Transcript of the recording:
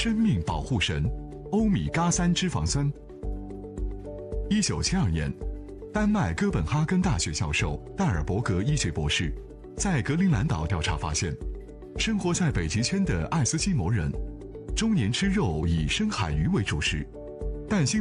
生命保护神——欧米伽3脂肪酸。1972年，丹麦哥本哈根大学教授戴尔伯格医学博士在格陵兰岛调查发现，生活在北极圈的爱斯基摩人，终年吃肉以深海鱼为主食，但新